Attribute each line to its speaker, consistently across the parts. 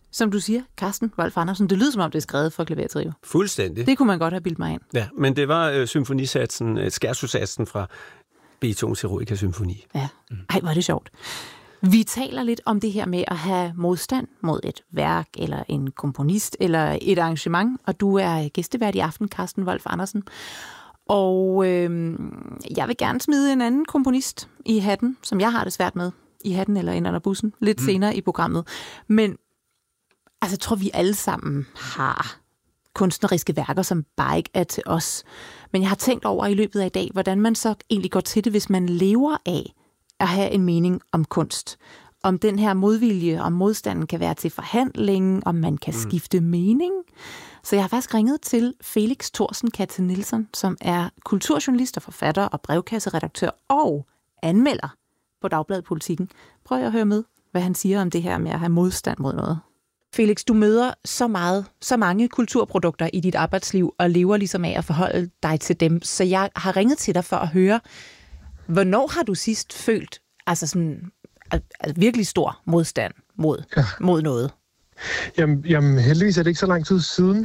Speaker 1: som du siger, Carsten Wolf Andersen. Det lyder som om, det er skrevet for klavertrio.
Speaker 2: Fuldstændig.
Speaker 1: Det kunne man godt have bildt mig ind.
Speaker 2: Ja, men det var symfonisatsen, skærsosatsen fra Beethovens Eroica-symfoni.
Speaker 1: Ja, ej, hvor er det sjovt. Vi taler lidt om det her med at have modstand mod et værk, eller en komponist, eller et arrangement, og du er gæstevært i aften, Carsten Wolf Andersen. Og jeg vil gerne smide en anden komponist i hatten, som jeg har det svært med, i hatten eller ind under bussen, lidt senere i programmet. Men altså, jeg tror, vi alle sammen har kunstneriske værker, som bare ikke er til os. Men jeg har tænkt over i løbet af i dag, hvordan man så egentlig går til det, hvis man lever af at have en mening om kunst. Om den her modvilje, om modstanden kan være til forhandling, om man kan skifte mening. Så jeg har faktisk ringet til Felix Thorsen Katze-Nielsen, som er kulturjournalist og forfatter og brevkasseredaktør og anmelder på Dagbladet Politikken. Prøv at høre med, hvad han siger om det her med at have modstand mod noget. Felix, du møder så mange kulturprodukter i dit arbejdsliv og lever ligesom af at forholde dig til dem. Så jeg har ringet til dig for at høre, hvornår har du sidst følt altså sådan, virkelig stor modstand mod noget?
Speaker 3: Jamen, heldigvis er det ikke så lang tid siden.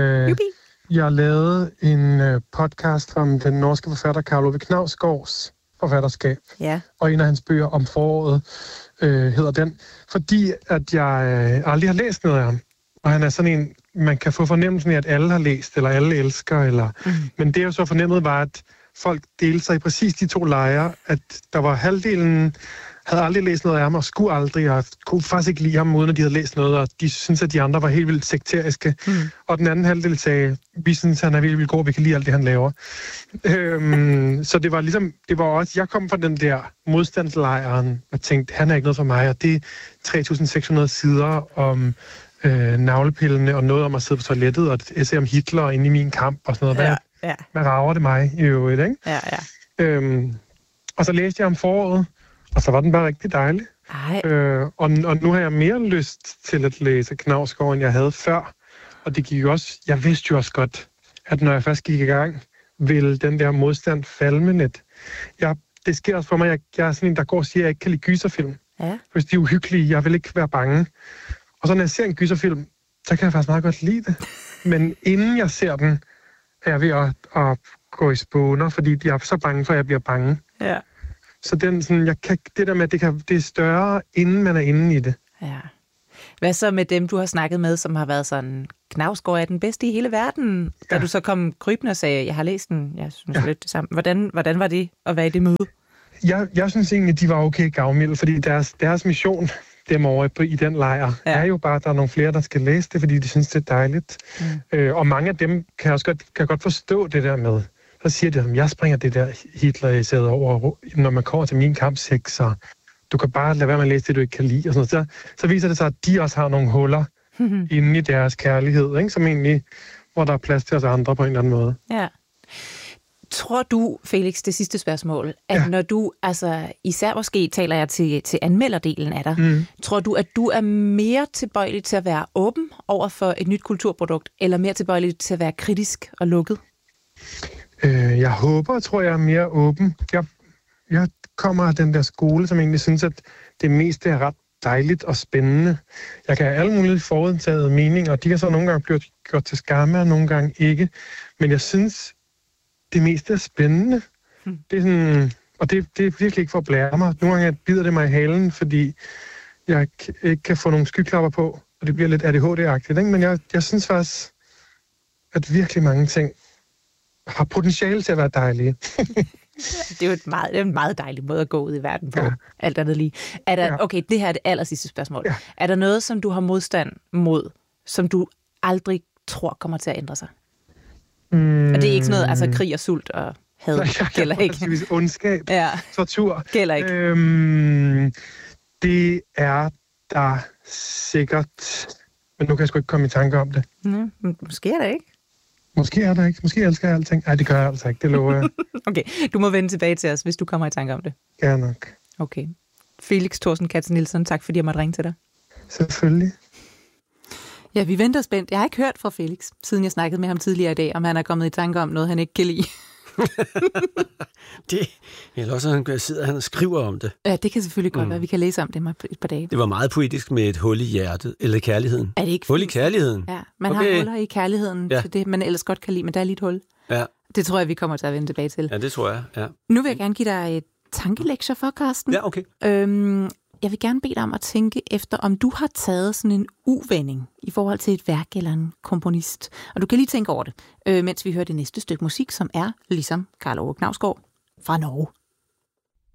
Speaker 3: Jeg lavede en podcast om den norske forfatter Karl Ove Knausgårds forfatterskab.
Speaker 1: Ja.
Speaker 3: Og en af hans bøger om foråret hedder den. Fordi at jeg aldrig har læst noget af ham. Og han er sådan en, man kan få fornemmelsen af, at alle har læst, eller alle elsker. Men det jeg så fornemmet var, at folk delte sig i præcis de to lejre. At der var halvdelen havde aldrig læst noget af ham, og skulle aldrig, og kunne faktisk ikke lide ham, uden at de havde læst noget, og de synes at de andre var helt vildt sekteriske. Og den anden halvdel sagde, vi synes, han er vildt god, vi kan lide alt det, han laver. Så det var ligesom, det var også, jeg kom fra den der modstandslejren, og tænkte, han er ikke noget for mig, og det er 3.600 sider om navlepillene, og noget om at sidde på toilettet, og et essay om Hitler inde i min kamp, og sådan noget. Hvad rager det mig i øvrigt, ikke? Og så læste jeg om foråret, og så var den bare rigtig dejlig. Og nu har jeg mere lyst til at læse Knausgård, end jeg havde før. Og det gik jo også, jeg vidste jo også godt, at når jeg først gik i gang, ville den der modstand falde med net. Det sker også for mig, jeg er sådan en, der går og siger, at jeg ikke kan lide gyserfilm. Hvis de er uhyggelige, jeg vil ikke være bange. Og så når jeg ser en gyserfilm, så kan jeg faktisk meget godt lide det. Men inden jeg ser den, er jeg ved at gå i spåner, fordi jeg er så bange for, at jeg bliver bange.
Speaker 1: Ja.
Speaker 3: Så den, sådan, det der med, at det er større, inden man er inde i det.
Speaker 1: Ja. Hvad så med dem, du har snakket med, som har været sådan, Knausgård er den bedste i hele verden? Da du så kom krybende og sagde, jeg har læst den, jeg synes lidt det samme. Hvordan var det at være i det møde?
Speaker 3: Jeg synes egentlig, de var okay gavmilde, fordi deres mission derovre i den lejr er jo bare, at der er nogle flere, der skal læse det, fordi de synes, det er dejligt. Og mange af dem kan godt forstå det der med. Så siger de, at jeg springer det der Hitler-essayet over, når man kommer til min kampsæk, så du kan bare lade være med at læse det, du ikke kan lide. Og sådan noget. Så viser det sig, at de også har nogle huller inde i deres kærlighed, ikke? Som egentlig, hvor der er plads til os andre på en eller anden måde.
Speaker 1: Ja. Tror du, Felix, det sidste spørgsmål, at når du, altså især måske taler jeg til anmelderdelen af dig, tror du, at du er mere tilbøjelig til at være åben over for et nyt kulturprodukt, eller mere tilbøjelig til at være kritisk og lukket?
Speaker 3: Jeg håber og tror, jeg er mere åben. Jeg kommer af den der skole, som egentlig synes, at det meste er ret dejligt og spændende. Jeg kan have alle mulige forudtaget meninger, og de kan så nogle gange blive gjort til skamme, og nogle gange ikke. Men jeg synes, det meste er spændende. Det er sådan, og det er virkelig ikke for at blære mig. Nogle gange bider det mig i halen, fordi jeg ikke kan få nogle skyklapper på, og det bliver lidt ADHD-agtigt. Ikke? Men jeg synes faktisk, at virkelig mange ting har potentiale til at være dejlige.
Speaker 1: Det er jo en meget dejlig måde at gå ud i verden på, alt andet lige. Okay, det her er det allersidste spørgsmål. Er der noget, som du har modstand mod, som du aldrig tror kommer til at ændre sig? Og det er ikke sådan noget, altså krig og sult og had gælder ikke?
Speaker 3: Ondskab, tortur.
Speaker 1: Gælder ikke.
Speaker 3: Det er der sikkert, men nu kan jeg sgu ikke komme i tanke om det.
Speaker 1: Måske er det ikke.
Speaker 3: Måske er der ikke. Måske elsker jeg alting. Nej, det gør jeg altså ikke. Det lover jeg.
Speaker 1: Okay, du må vende tilbage til os, hvis du kommer i tanke om det.
Speaker 3: Ja, nok.
Speaker 1: Okay. Felix Thorsen Katze-Nielsen, tak fordi jeg måtte ringe til dig.
Speaker 3: Selvfølgelig.
Speaker 1: Ja, vi venter spændt. Jeg har ikke hørt fra Felix, siden jeg snakkede med ham tidligere i dag, om han er kommet i tanke om noget, han ikke kan lide.
Speaker 2: Eller også han sidder han og skriver om det.
Speaker 1: Ja, det kan selvfølgelig godt være. Vi kan læse om det et par dage.
Speaker 2: Det var meget poetisk med et hul i hjertet, eller kærligheden.
Speaker 1: Er det ikke
Speaker 2: hul i kærligheden?
Speaker 1: Ja, man har huller i kærligheden til det, man ellers godt kan lide, men der er lige et hul.
Speaker 2: Ja.
Speaker 1: Det tror jeg, vi kommer til at vende tilbage til.
Speaker 2: Ja, det tror jeg, ja.
Speaker 1: Nu vil jeg gerne give dig et tankelektier for, Carsten.
Speaker 2: Ja, okay.
Speaker 1: Jeg vil gerne bede dig om at tænke efter, om du har taget sådan en uvending i forhold til et værk eller en komponist. Og du kan lige tænke over det, mens vi hører det næste stykke musik, som er ligesom Karl Ove Knausgård fra Norge.